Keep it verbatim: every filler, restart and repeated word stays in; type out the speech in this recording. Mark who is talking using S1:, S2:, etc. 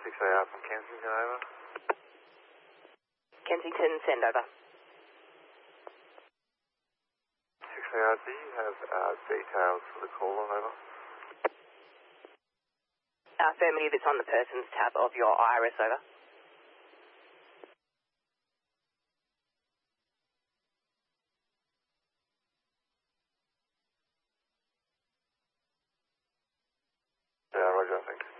S1: six A R from Kensington, over.
S2: Kensington, send over.
S1: six A R, do you have uh, details for the caller, over?
S2: Affirmative, it's on the person's tab of your iris, over.
S1: Yeah, roger, thanks.